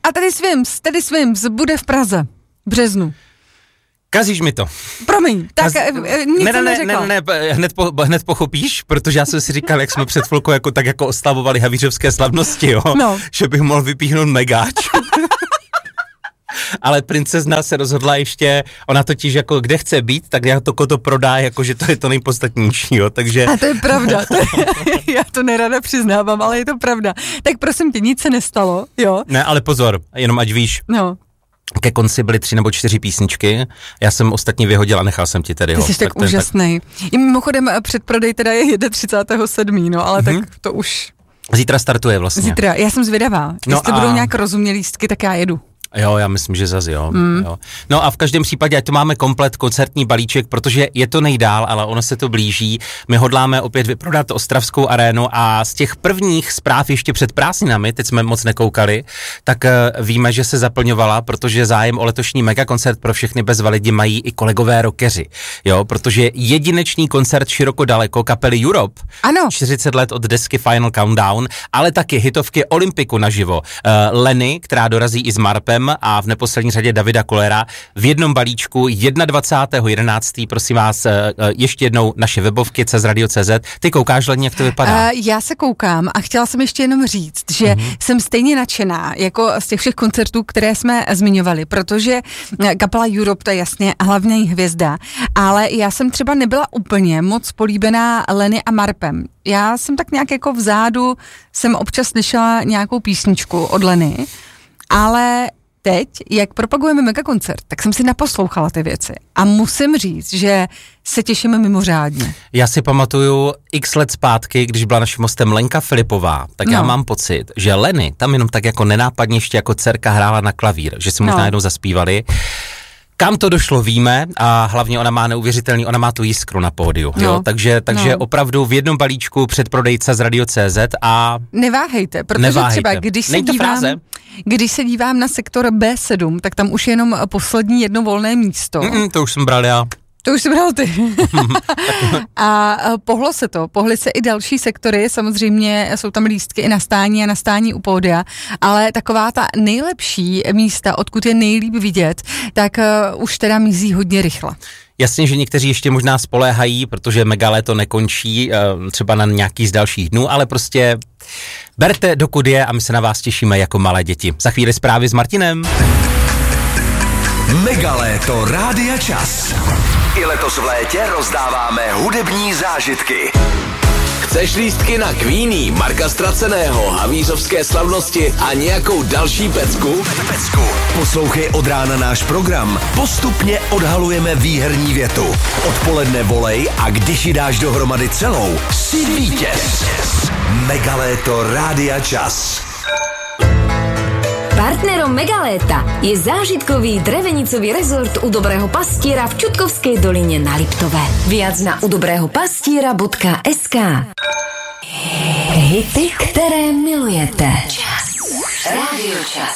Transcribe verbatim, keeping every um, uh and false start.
A Teddy Swims, Teddy Swims bude v Praze v březnu. Kazíš mi to. Promiň, tak Kaz... nic ne, jsem ne, neřekla. ne, ne, ne, hned, po, hned pochopíš, protože já jsem si říkal, jak jsme před chvilkou jako, tak jako oslavovali havířovské slavnosti, jo, no. že bych mohl vypíchnout megáč. Ale princezna se rozhodla ještě, ona totiž jako kde chce být, tak já to to prodá, jako že to je to nejpodstatnější, jo, takže... A to je pravda, to je, já to nerada přiznávám, ale je to pravda. Tak prosím tě, nic se nestalo, jo? Ne, ale pozor, jenom ať víš. No. Ke konci byly tři nebo čtyři písničky, já jsem ostatně vyhodil a nechal jsem ti tedy. Ty jsi tak, tak úžasnej. Tak... I mimochodem předprodej teda je třicátého sedmého no ale mm-hmm. tak to už... Zítra startuje vlastně. Zítra, já jsem zvědavá, no jestli a... budou nějak rozumět lístky, tak já jedu. Jo, já myslím, že zase jo, mm. jo. No a v každém případě, ať to máme komplet koncertní balíček, protože je to nejdál, ale ono se to blíží. My hodláme opět vyprodat Ostravskou arénu a z těch prvních zpráv ještě před prázdninami, teď jsme moc nekoukali, tak uh, víme, že se zaplňovala, protože zájem o letošní megakoncert pro všechny bez validi mají i kolegové rockeři. Jo, protože jedinečný koncert široko daleko kapely Europe, ano. čtyřicet let od desky Final Countdown, ale taky hitovky Olympiku naživo. Uh, Lenny, která dorazí i s Marpem, a v neposlední řadě Davida Kollera v jednom balíčku dvacátého jedenáctého prosím vás, ještě jednou naše webovky cez radio tečka cé zet. Ty koukáš, Lení, jak to vypadá? Uh, já se koukám a chtěla jsem ještě jenom říct, že uh-huh. jsem stejně nadšená jako z těch všech koncertů, které jsme zmiňovali, protože kapela Europe, to je jasně hlavní hvězda, ale já jsem třeba nebyla úplně moc políbená Lenny a Marpem. Já jsem tak nějak jako vzadu, jsem občas slyšela nějakou písničku od Lenny, ale teď, jak propagujeme megakoncert, tak jsem si naposlouchala ty věci a musím říct, že se těšíme mimořádně. Já si pamatuju x let zpátky, když byla naším hostem Lenka Filipová, tak no. já mám pocit, že Lenny tam jenom tak jako nenápadně ještě jako dcerka hrála na klavír, že si možná no. jednou zaspívali. Kam to došlo, víme, a hlavně ona má neuvěřitelný, ona má tu jiskru na pódiu, no. jo, takže, takže no. opravdu v jednom balíčku předprodejce z radio tečka cé zet a... Neváhejte, protože neváhejte. třeba, když se, dívám, fráze. když se dívám na sektor bé sedm, tak tam už je jenom poslední jedno volné místo. Mm, to už jsem bral já. To už jsi bral ty. A pohlo se to, pohly se i další sektory, samozřejmě jsou tam lístky i na stání a na stání u pódia, ale taková ta nejlepší místa, odkud je nejlíp vidět, tak uh, už teda mizí hodně rychle. Jasně, že někteří ještě možná spoléhají, protože megaléto nekončí uh, třeba na nějaký z dalších dnů, ale prostě berte dokud je a my se na vás těšíme jako malé děti. Za chvíli zprávy s Martinem. Megaléto Rádia Čas. I letos v létě rozdáváme hudební zážitky. Chceš lístky na Queenie, Marka Straceného, havířovské slavnosti a nějakou další pecku? Pecku. Poslouchej od rána náš program. Postupně odhalujeme výherní větu. Odpoledne volej a když ji dáš dohromady celou, jsi vítěz. Megaléto Rádia Čas. Partnerom Megaléta je zážitkový drevenicový rezort u Dobrého pastiera v Čutkovskej doline na Liptove. Viac na udobrehopastiera bodka es ká. Hity, které milujete. Čas. Rádio Čas.